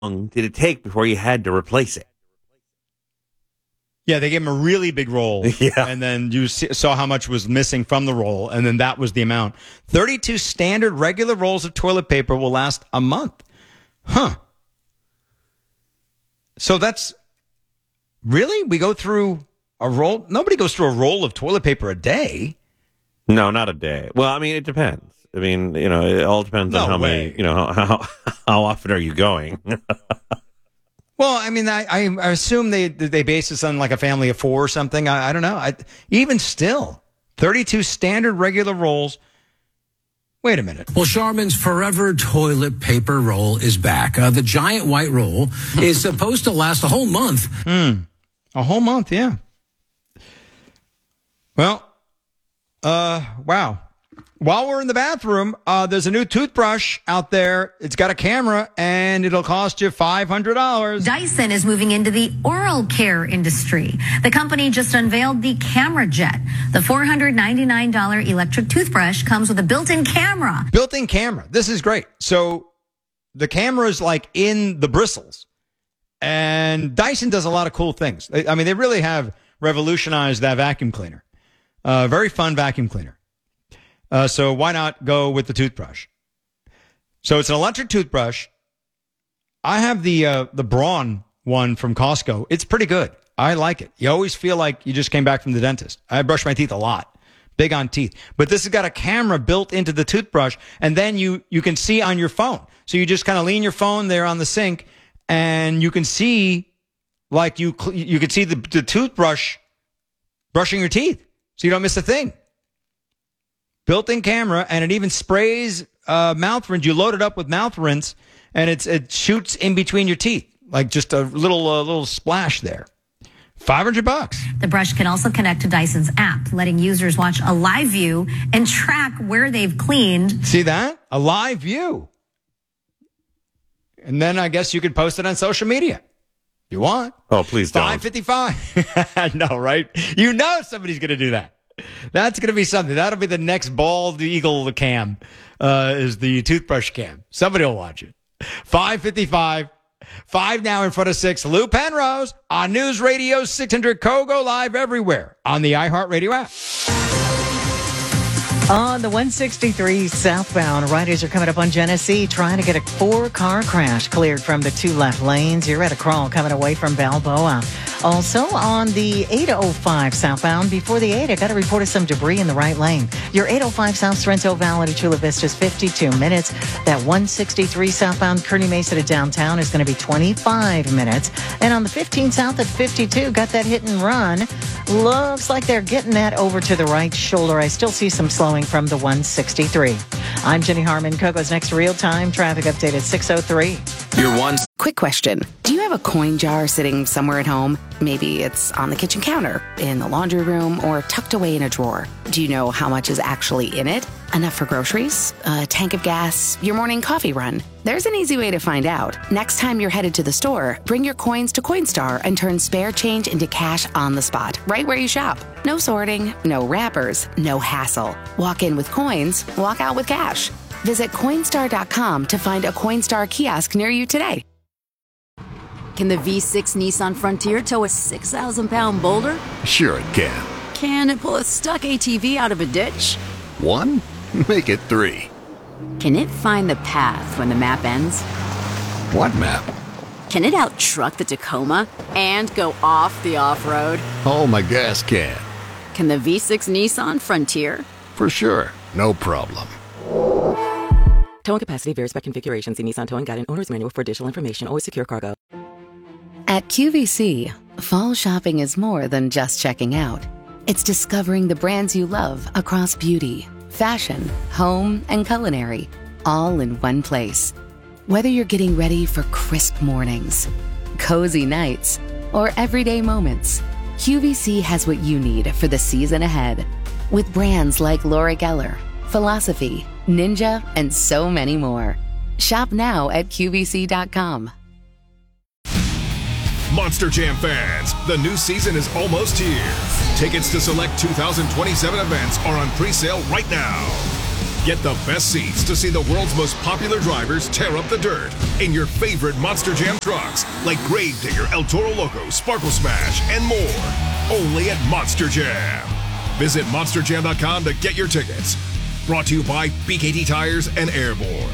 long did it take before you had to replace it? Yeah, they gave him a really big roll. Yeah. And then you saw how much was missing from the roll, and then that was the amount. 32 standard regular rolls of toilet paper will last a month. Huh. So that's... Really? We go through a roll? Nobody goes through a roll of toilet paper a day. No, not a day. Well, I mean, it depends. I mean, it all depends on how many, how often are you going? Well, I mean, I assume they base this on like a family of four or something. I don't know. Even still, 32 standard regular rolls. Wait a minute. Well, Charmin's Forever Toilet Paper Roll is back. The giant white roll is supposed to last a whole month. A whole month, yeah. Well, wow. While we're in the bathroom, there's a new toothbrush out there. It's got a camera, and it'll cost you $500. Dyson is moving into the oral care industry. The company just unveiled the Camera Jet. The $499 electric toothbrush comes with a built-in camera. Built-in camera. This is great. So the camera is like in the bristles. And Dyson does a lot of cool things. I mean, they really have revolutionized that vacuum cleaner. Very fun vacuum cleaner. So why not go with the toothbrush? So it's an electric toothbrush. I have the Braun one from Costco. It's pretty good. I like it. You always feel like you just came back from the dentist. I brush my teeth a lot. Big on teeth. But this has got a camera built into the toothbrush, and then you can see on your phone. So you just kind of lean your phone there on the sink, and you can see, like you can see the toothbrush brushing your teeth, so you don't miss a thing. Built-in camera, and it even sprays mouth rinse. You load it up with mouth rinse, and it shoots in between your teeth, like just a little splash there. $500. The brush can also connect to Dyson's app, letting users watch a live view and track where they've cleaned. See that? A live view. And then I guess you could post it on social media. If you want. Oh, please don't. $555. No, right? You know somebody's going to do that. That's going to be something. That'll be the next bald eagle cam, is the toothbrush cam. Somebody will watch it. $555. 5 now in front of 6. Lou Penrose on News Radio 600 Kogo, live everywhere on the iHeartRadio app. On the 163 southbound, riders are coming up on Genesee trying to get a 4-car crash cleared from the 2 left lanes. You're at a crawl coming away from Balboa. Also on the 805 southbound, before the 8, I got a report of some debris in the right lane. Your 805 South Sorrento Valley to Chula Vista is 52 minutes. That 163 southbound Kearny Mesa to downtown is going to be 25 minutes. And on the 15 south at 52, got that hit and run. Looks like they're getting that over to the right shoulder. I still see some slowing from the 163. I'm Jenny Harmon. Kogo's next real-time traffic update at 6:03. Your one. Quick question. Do you have a coin jar sitting somewhere at home? Maybe it's on the kitchen counter, in the laundry room, or tucked away in a drawer. Do you know how much is actually in it? Enough for groceries? A tank of gas? Your morning coffee run? There's an easy way to find out. Next time you're headed to the store, bring your coins to Coinstar and turn spare change into cash on the spot, right where you shop. No sorting, no wrappers, no hassle. Walk in with coins, walk out with cash. Visit Coinstar.com to find a Coinstar kiosk near you today. Can the V6 Nissan Frontier tow a 6,000-pound boulder? Sure it can. Can it pull a stuck ATV out of a ditch? 1? Make it 3. Can it find the path when the map ends? What map? Can it out-truck the Tacoma and go off the off-road? Oh, my gas can. Can the V6 Nissan Frontier? For sure. No problem. Towing capacity varies by configuration. See Nissan Towing Guide and Owner's Manual for additional information. Always secure cargo. At QVC, fall shopping is more than just checking out. It's discovering the brands you love across beauty, fashion, home, and culinary, all in one place. Whether you're getting ready for crisp mornings, cozy nights, or everyday moments, QVC has what you need for the season ahead. With brands like Laura Geller, Philosophy, Ninja, and so many more. Shop now at QVC.com. Monster Jam fans, the new season is almost here. Tickets to select 2027 events are on pre-sale right now. Get the best seats to see the world's most popular drivers tear up the dirt in your favorite Monster Jam trucks, like Gravedigger, El Toro Loco, Sparkle Smash, and more. Only at Monster Jam. Visit monsterjam.com to get your tickets. Brought to you by BKT Tires and Airborne.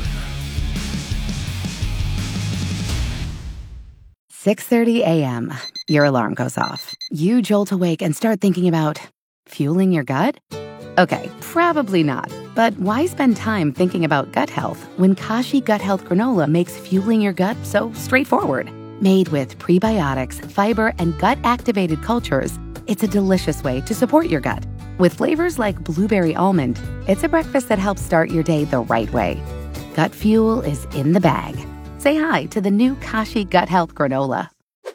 6:30 a.m. Your alarm goes off. You jolt awake and start thinking about fueling your gut? Okay, probably not. But why spend time thinking about gut health when Kashi Gut Health Granola makes fueling your gut so straightforward? Made with prebiotics, fiber, and gut-activated cultures, it's a delicious way to support your gut. With flavors like blueberry almond, it's a breakfast that helps start your day the right way. Gut fuel is in the bag. Say hi to the new Kashi Gut Health Granola.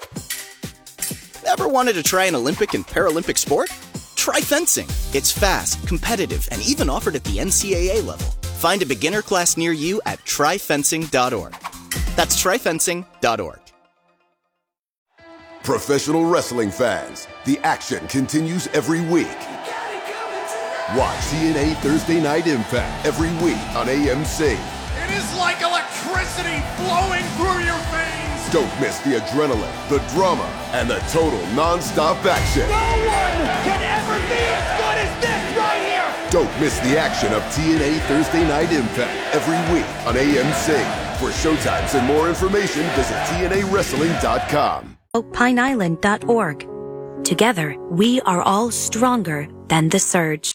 Ever wanted to try an Olympic and Paralympic sport? Try fencing. It's fast, competitive, and even offered at the NCAA level. Find a beginner class near you at tryfencing.org. That's tryfencing.org. Professional wrestling fans, the action continues every week. Watch TNA Thursday Night Impact every week on AMC. It is like electricity flowing through your veins. Don't miss the adrenaline, the drama, and the total non-stop action. No one can ever be as good as this right here. Don't miss the action of TNA Thursday Night Impact every week on AMC. For showtimes and more information, visit TNAWrestling.com. PineIsland.org. Together, we are all stronger than the surge.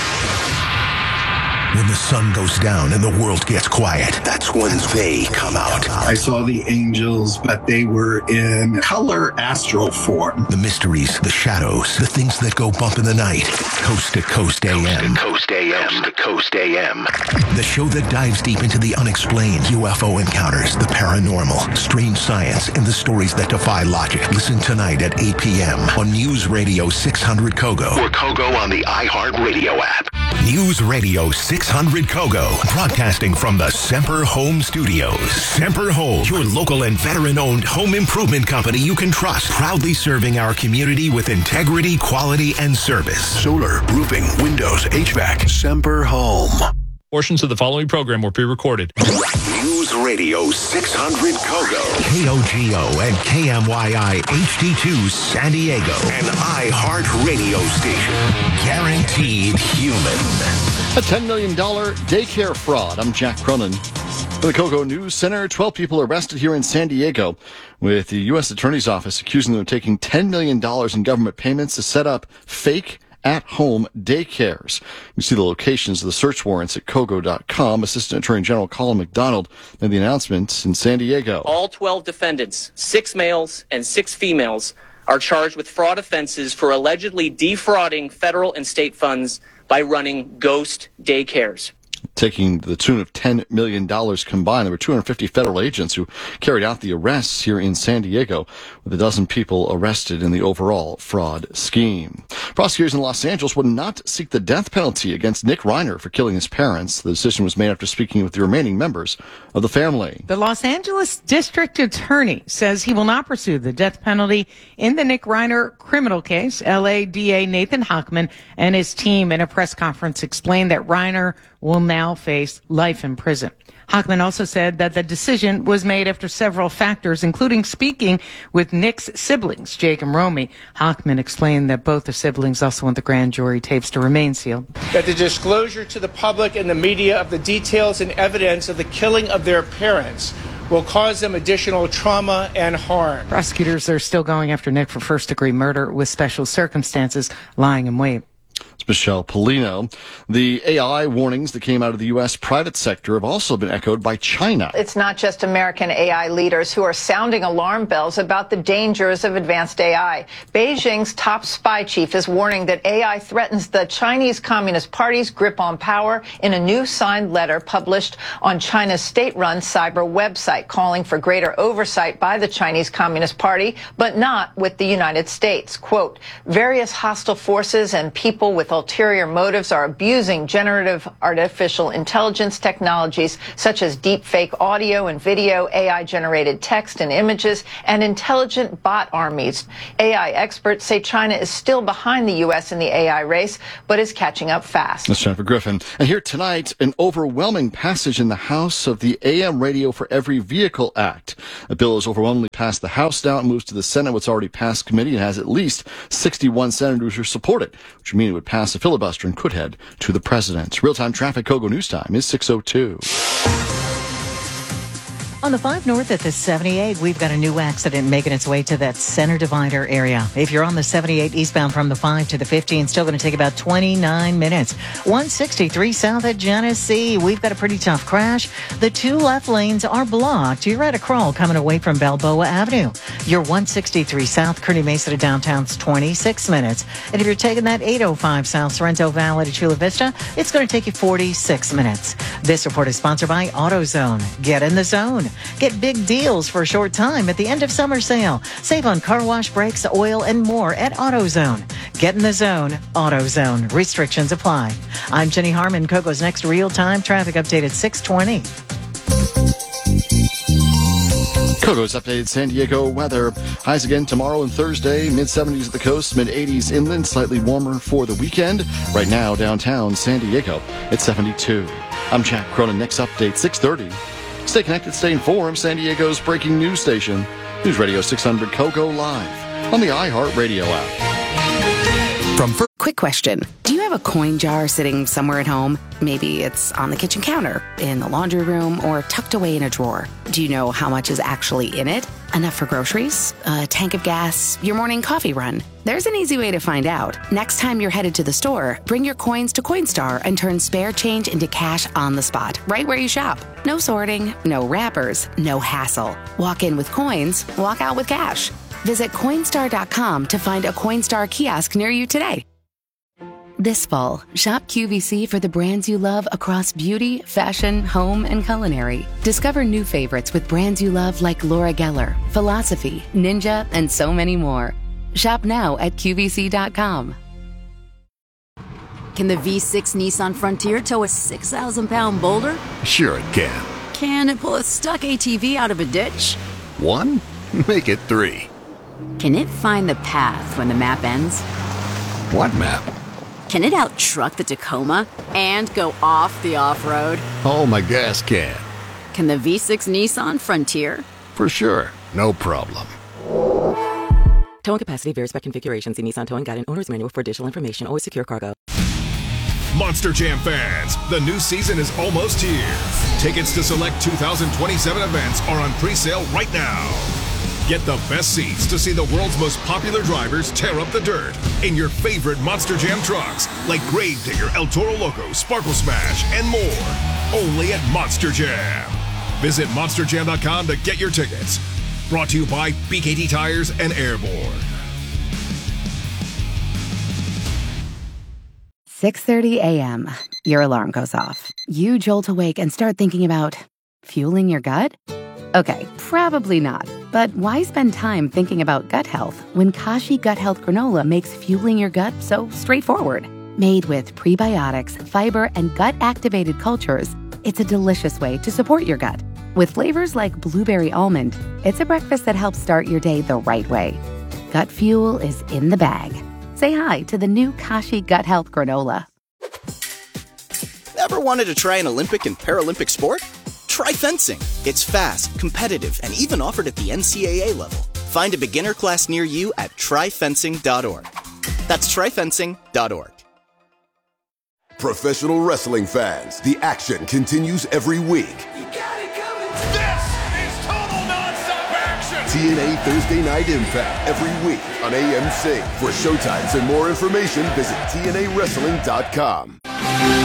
When the sun goes down and the world gets quiet, that's when they come out. I saw the angels, but they were in color astral form. The mysteries, the shadows, the things that go bump in the night. Coast to Coast AM. Coast to Coast AM. Coast to Coast AM. The show that dives deep into the unexplained, UFO encounters, the paranormal, strange science, and the stories that defy logic. Listen tonight at 8 p.m. on News Radio 600 Kogo. Or Kogo on the iHeartRadio app. News Radio 600 Kogo, broadcasting from the Semper Home Studios. Semper Home, your local and veteran-owned home improvement company you can trust. Proudly serving our community with integrity, quality, and service. Solar, roofing, windows, HVAC. Semper Home. Portions of the following program were pre-recorded. News Radio 600 Kogo. KOGO and KMYI HD2 San Diego. An iHeart radio station. Guaranteed human. A $10 million daycare fraud. I'm Jack Cronin. For the Kogo News Center, 12 people arrested here in San Diego, with the U.S. Attorney's Office accusing them of taking $10 million in government payments to set up fake at-home daycares. You see the locations of the search warrants at Kogo.com. Assistant Attorney General Colin McDonald made the announcement in San Diego. All 12 defendants, 6 males and 6 females, are charged with fraud offenses for allegedly defrauding federal and state funds by running ghost daycares. Taking the tune of $10 million combined. There were 250 federal agents who carried out the arrests here in San Diego, with a dozen people arrested in the overall fraud scheme. Prosecutors in Los Angeles would not seek the death penalty against Nick Reiner for killing his parents. The decision was made after speaking with the remaining members of the family. The Los Angeles District Attorney says he will not pursue the death penalty in the Nick Reiner criminal case. LA DA Nathan Hochman and his team in a press conference explained that Reiner will now face life in prison. Hochman also said that the decision was made after several factors, including speaking with Nick's siblings, Jake and Romy. Hochman explained that both the siblings also want the grand jury tapes to remain sealed. That the disclosure to the public and the media of the details and evidence of the killing of their parents will cause them additional trauma and harm. Prosecutors are still going after Nick for first-degree murder with special circumstances, lying in wait. It's Michelle Polino. The AI warnings that came out of the U.S. private sector have also been echoed by China. It's not just American AI leaders who are sounding alarm bells about the dangers of advanced AI. Beijing's top spy chief is warning that AI threatens the Chinese Communist Party's grip on power in a new signed letter published on China's state-run cyber website, calling for greater oversight by the Chinese Communist Party, but not with the United States. Quote, various hostile forces and people with with ulterior motives are abusing generative artificial intelligence technologies such as deepfake audio and video, AI-generated text and images, and intelligent bot armies. AI experts say China is still behind the U.S. in the AI race, but is catching up fast. That's Jennifer Griffin. And here tonight, an overwhelming passage in the House of the AM Radio for Every Vehicle Act. A bill is overwhelmingly passed the House now. It moves to the Senate, what's already passed committee, and has at least 61 senators who support it, which would mean it would pass a filibuster and could head to the president. Real-time traffic, Kogo News Time is 6:02. On the 5 North at the 78, we've got a new accident making its way to that center divider area. If you're on the 78 eastbound from the 5 to the 15, still going to take about 29 minutes. 163 south at Genesee, we've got a pretty tough crash. The 2 left lanes are blocked. You're at a crawl coming away from Balboa Avenue. Your 163 south, Kearny Mesa to downtown's 26 minutes. And if you're taking that 805 south, Sorrento Valley to Chula Vista, it's going to take you 46 minutes. This report is sponsored by AutoZone. Get in the zone. Get big deals for a short time at the end of summer sale. Save on car wash, brakes, oil, and more at AutoZone. Get in the zone. AutoZone. Restrictions apply. I'm Jenny Harmon. Kogo's next real-time traffic update at 6:20. Kogo's updated San Diego weather. Highs again tomorrow and Thursday. Mid-70s at the coast, mid-80s inland, slightly warmer for the weekend. Right now, downtown San Diego, it's 72. I'm Jack Cronin. Next update, 6:30. Stay connected, stay informed. San Diego's breaking news station. News Radio 600 Kogo live on the iHeartRadio app. Quick question. Do you have a coin jar sitting somewhere at home? Maybe it's on the kitchen counter, in the laundry room, or tucked away in a drawer. Do you know how much is actually in it? Enough for groceries, a tank of gas, your morning coffee run? There's an easy way to find out. Next time you're headed to the store, bring your coins to Coinstar and turn spare change into cash on the spot, right where you shop. No sorting, no wrappers, no hassle. Walk in with coins, walk out with cash. Visit Coinstar.com to find a Coinstar kiosk near you today. This fall, shop QVC for the brands you love across beauty, fashion, home, and culinary. Discover new favorites with brands you love like Laura Geller, Philosophy, Ninja, and so many more. Shop now at QVC.com. Can the V6 Nissan Frontier tow a 6,000-pound boulder? Sure it can. Can it pull a stuck ATV out of a ditch? 1? Make it 3. Can it find the path when the map ends? What map? Can it out-truck the Tacoma and go off the off-road? Oh, my gas can. Can the V6 Nissan Frontier? For sure. No problem. Towing capacity varies by configuration. See Nissan Towing Guide and Owner's Manual for additional information. Always secure cargo. Monster Jam fans, the new season is almost here. Tickets to select 2027 events are on pre-sale right now. Get the best seats to see the world's most popular drivers tear up the dirt in your favorite Monster Jam trucks like Gravedigger, El Toro Loco, Sparkle Smash, and more. Only at Monster Jam. Visit monsterjam.com to get your tickets. Brought to you by BKT Tires and Airborne. 6:30 a.m. Your alarm goes off. You jolt awake and start thinking about fueling your gut? Okay, probably not. But why spend time thinking about gut health when Kashi Gut Health Granola makes fueling your gut so straightforward? Made with prebiotics, fiber, and gut-activated cultures, it's a delicious way to support your gut. With flavors like blueberry almond, it's a breakfast that helps start your day the right way. Gut fuel is in the bag. Say hi to the new Kashi Gut Health Granola. Ever wanted to try an Olympic and Paralympic sport? Try fencing. It's fast, competitive, and even offered at the NCAA level. Find a beginner class near you at tryfencing.org. That's tryfencing.org. Professional wrestling fans, the action continues every week. This is total non-stop action! TNA Thursday Night Impact every week on AMC. For showtimes and more information, visit TNAWrestling.com.